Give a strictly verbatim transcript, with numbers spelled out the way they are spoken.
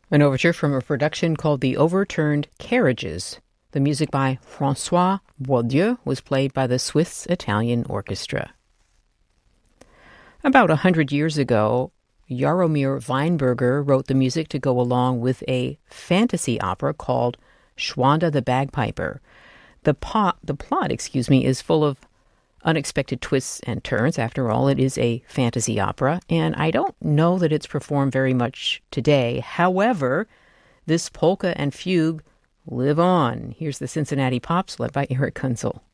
An overture from a production called The Overturned Carriages. The music by François Boieldieu was played by the Swiss Italian Orchestra. About a hundred years ago, Jaromir Weinberger wrote the music to go along with a fantasy opera called Schwanda the Bagpiper. The, po- the plot, excuse me, is full of unexpected twists and turns. After all, it is a fantasy opera, and I don't know that it's performed very much today. However, this polka and fugue live on. Here's the Cincinnati Pops, led by Eric Kunzel.